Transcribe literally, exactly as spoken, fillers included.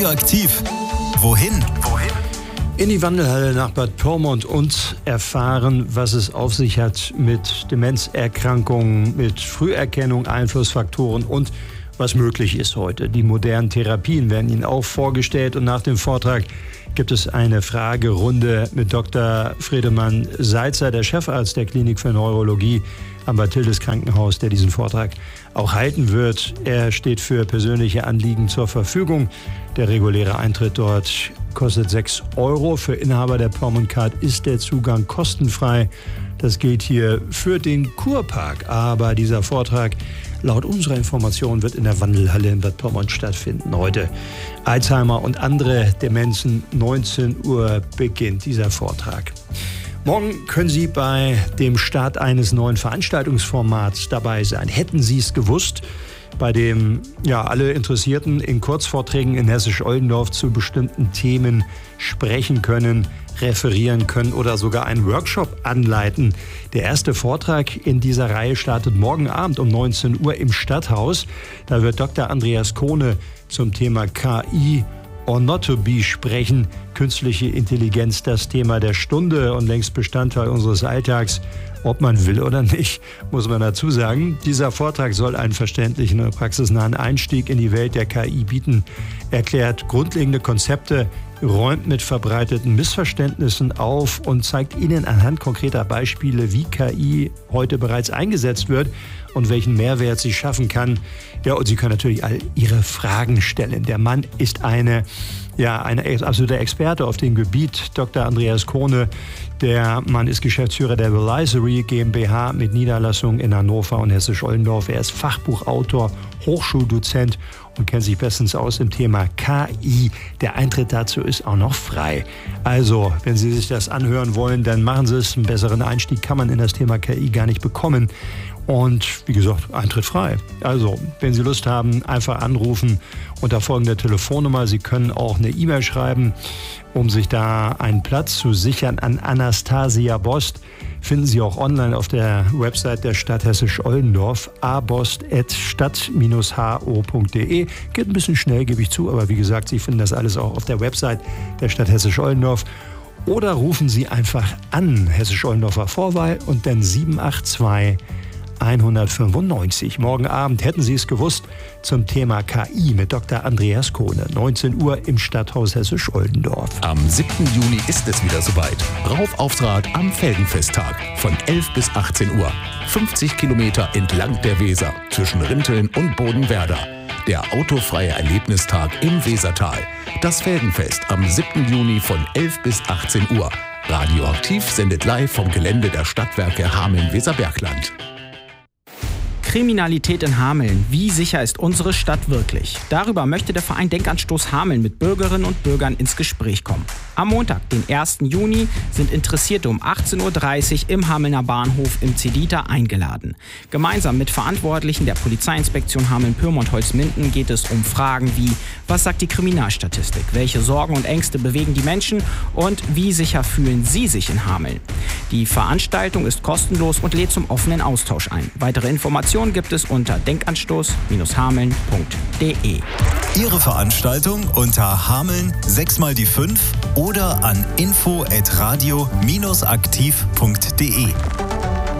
Aktiv. Wohin? Wohin? In die Wandelhalle nach Bad Pyrmont und erfahren, was es auf sich hat mit Demenzerkrankungen, mit Früherkennung, Einflussfaktoren und was möglich ist heute. Die modernen Therapien werden Ihnen auch vorgestellt und nach dem Vortrag gibt es eine Fragerunde mit Doktor Friedemann Seitzer, der Chefarzt der Klinik für Neurologie am Bad-Hildes Krankenhaus, der diesen Vortrag auch halten wird. Er steht für persönliche Anliegen zur Verfügung. Der reguläre Eintritt dort kostet sechs Euro. Für Inhaber der Pyrmont Card ist der Zugang kostenfrei. Das gilt hier für den Kurpark. Aber dieser Vortrag, laut unserer Information, wird in der Wandelhalle in Bad Pyrmont stattfinden. Heute Alzheimer und andere Demenzen, neunzehn Uhr beginnt dieser Vortrag. Morgen können Sie bei dem Start eines neuen Veranstaltungsformats dabei sein. Hätten Sie es gewusst, bei dem ja alle Interessierten in Kurzvorträgen in Hessisch-Oldendorf zu bestimmten Themen sprechen können, referieren können oder sogar einen Workshop anleiten. Der erste Vortrag in dieser Reihe startet morgen Abend um neunzehn Uhr im Stadthaus. Da wird Doktor Andreas Kohne zum Thema K I or not to be sprechen. Künstliche Intelligenz, das Thema der Stunde und längst Bestandteil unseres Alltags. Ob man will oder nicht, muss man dazu sagen. Dieser Vortrag soll einen verständlichen und praxisnahen Einstieg in die Welt der K I bieten, erklärt grundlegende Konzepte, räumt mit verbreiteten Missverständnissen auf und zeigt Ihnen anhand konkreter Beispiele, wie K I heute bereits eingesetzt wird und welchen Mehrwert sie schaffen kann. Ja, und Sie können natürlich all Ihre Fragen stellen. Der Mann ist eine, ja, eine absolute Experte auf dem Gebiet, Doktor Andreas Kohne. Der Mann ist Geschäftsführer der Velisory GmbH mit Niederlassungen in Hannover und Hessisch-Oldendorf. Er ist Fachbuchautor, Hochschuldozent und kennt sich bestens aus im Thema K I. Der Eintritt dazu ist auch noch frei. Also, wenn Sie sich das anhören wollen, dann machen Sie es. Einen besseren Einstieg kann man in das Thema K I gar nicht bekommen. Und wie gesagt, Eintritt frei. Also, wenn Sie Lust haben, einfach anrufen unter folgender Telefonnummer. Sie können auch eine E-Mail schreiben, um sich da einen Platz zu sichern an Anastasia Bost. Finden Sie auch online auf der Website der Stadt Hessisch-Oldendorf, abost at stadt dash ho punkt de. Geht ein bisschen schnell, gebe ich zu, aber wie gesagt, Sie finden das alles auch auf der Website der Stadt Hessisch-Oldendorf. Oder rufen Sie einfach an, Hessisch-Oldendorfer Vorwahl und dann sieben acht zwei hundertfünfundneunzig. Morgen Abend, hätten Sie es gewusst, zum Thema K I mit Doktor Andreas Kohne. neunzehn Uhr im Stadthaus Hessisch-Oldendorf. Am siebten Juni ist es wieder soweit. Raufauftrag am Felgenfesttag von elf bis achtzehn Uhr. fünfzig Kilometer entlang der Weser zwischen Rinteln und Bodenwerder. Der autofreie Erlebnistag im Wesertal. Das Felgenfest am siebten Juni von elf bis achtzehn Uhr. Radioaktiv sendet live vom Gelände der Stadtwerke Hameln-Weserbergland. Kriminalität in Hameln. Wie sicher ist unsere Stadt wirklich? Darüber möchte der Verein Denkanstoß Hameln mit Bürgerinnen und Bürgern ins Gespräch kommen. Am Montag, den ersten Juni, sind Interessierte um achtzehn Uhr dreißig im Hamelner Bahnhof im Cedita eingeladen. Gemeinsam mit Verantwortlichen der Polizeiinspektion Hameln-Pyrmont-Holzminden geht es um Fragen wie: Was sagt die Kriminalstatistik? Welche Sorgen und Ängste bewegen die Menschen? Und wie sicher fühlen Sie sich in Hameln? Die Veranstaltung ist kostenlos und lädt zum offenen Austausch ein. Weitere Informationen gibt es unter denkanstoß Bindestrich hameln Punkt de. Ihre Veranstaltung unter Hameln sechs mal die fünf oder an info at radio Bindestrich aktiv Punkt de.